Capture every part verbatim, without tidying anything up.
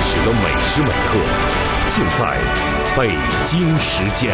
时的每时每刻，尽在北京时间。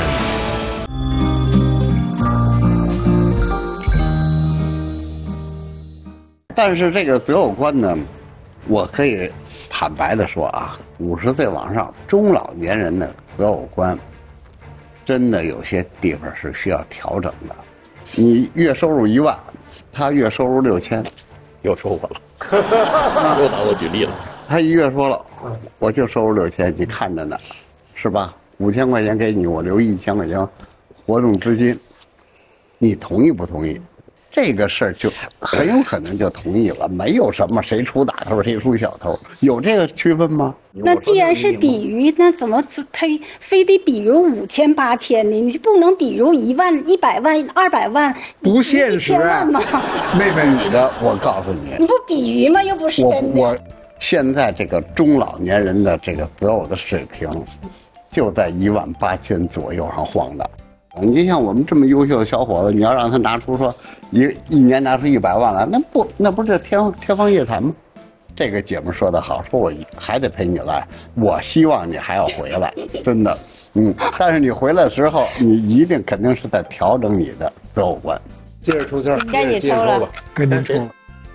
但是这个择偶观呢，我可以坦白的说啊，五十岁往上中老年人的择偶观，真的有些地方是需要调整的。你月收入一万，他月收入六千， 又说我了，又拿我举例了。 他一月说了，我就收入六千，你看着呢，是吧？五千块钱给你，我留一千块钱活动资金，你同意不同意？这个事儿就很有可能就同意了，没有什么谁出大头谁出小头，有这个区分吗？ 那既然是比喻，那怎么非非得比如五千八千呢？你就不能比如一万、一百万、二百万， 不现实啊吗？ 妹妹，你的我告诉你， 你不比喻吗？又不是真的。 我我现在这个中老年人的这个择偶的水平，就在一万八千左右上晃的。你像我们这么优秀的小伙子，你要让他拿出说一一年拿出一百万来，那不那不是天天方夜谭吗？这个姐们说得好，说我还得陪你来，我希望你还要回来，真的，嗯。但是你回来的时候，你一定肯定是在调整你的择偶观。 接着出气儿， 该你抽了， 跟您抽了。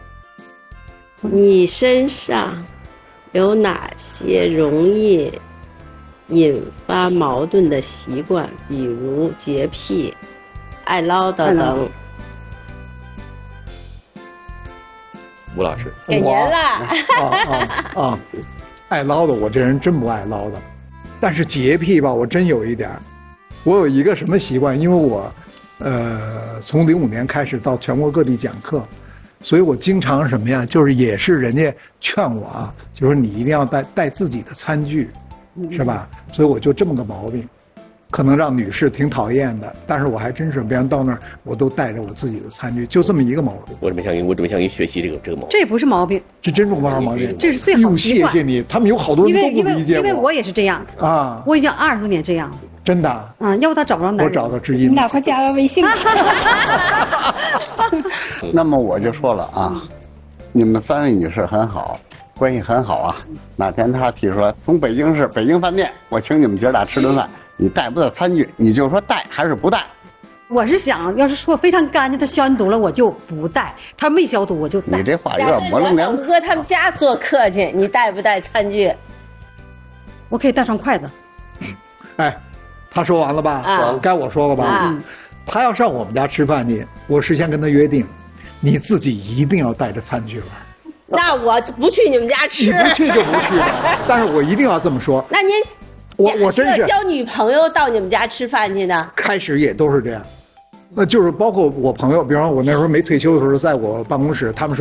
你身上有哪些容易引发矛盾的习惯，比如洁癖、爱唠叨等？ 吴老师， 给您了。 啊啊啊！爱唠叨，我这人真不爱唠叨，但是洁癖吧，我真有一点。我有一个什么习惯？因为我，呃，从零五年开始到全国各地讲课，所以我经常什么呀？就是也是人家劝我啊，就说你一定要带带自己的餐具。是吧？所以我就这么个毛病，可能让女士挺讨厌的，但是我还真是别人到那儿，我都带着我自己的餐具，就这么一个毛病。 我准备向你，我准备向你学习这个这个毛病。 这不是毛病， 这真是不是毛病， 这是最好的习惯。 谢谢你，他们有好多人都不理解我。 因为因为我也是这样啊， 我已经二十多年这样。 真的啊？ 嗯，要不他找不着男人。 我找到知音。 你俩快加个微信吧。 那么我就说了啊，你们三位女士很好。关系很好啊，哪天他提出来从北京市北京饭店，我请你们姐俩吃顿饭，你带不带餐具？你就说带还是不带？ 我是想要是说非常干净，他消完毒了我就不带，他没消毒我就带。 你这话有点模棱两可。 哥他们家做客去，你带不带餐具？ 我可以带双筷子。 哎，他说完了吧？ 啊， 该我说了吧？ 啊， 他要上我们家吃饭去，我事先跟他约定，你自己一定要带着餐具来。 那我不去你们家吃。 你不去就不去了，但是我一定要这么说。 那您， 我我真是交女朋友到你们家吃饭去呢？ 开始也都是这样，那就是包括我朋友，比方说我那时候没退休的时候，在我办公室，他们说。